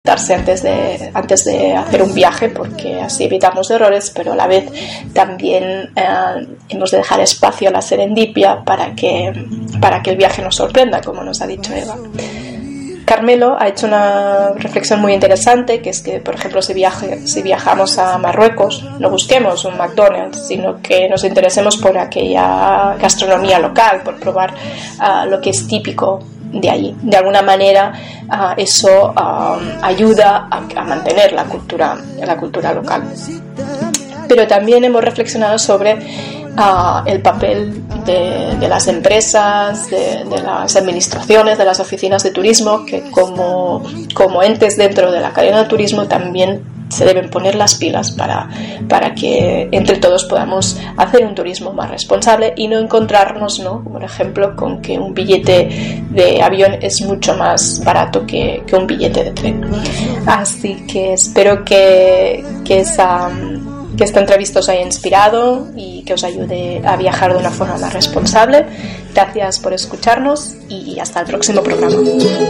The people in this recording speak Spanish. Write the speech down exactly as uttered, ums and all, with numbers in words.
antes de, antes de hacer un viaje, porque así evitamos errores, pero a la vez también eh, hemos de dejar espacio a la serendipia para que, para que el viaje nos sorprenda, como nos ha dicho Eva. Carmelo ha hecho una reflexión muy interesante, que es que, por ejemplo, si, viaje, si viajamos a Marruecos, no busquemos un McDonald's, sino que nos interesemos por aquella gastronomía local, por probar uh, lo que es típico de allí. De alguna manera uh, eso uh, ayuda a, a mantener la cultura, la cultura local. Pero también hemos reflexionado sobre uh, el papel de, de las empresas, de, de las administraciones, de las oficinas de turismo, que como, como entes dentro de la cadena de turismo también se deben poner las pilas para, para que entre todos podamos hacer un turismo más responsable y no encontrarnos, ¿no?, por ejemplo, con que un billete de avión es mucho más barato que, que un billete de tren. Así que espero que, que esa... que esta entrevista os haya inspirado y que os ayude a viajar de una forma más responsable. Gracias por escucharnos y hasta el próximo programa.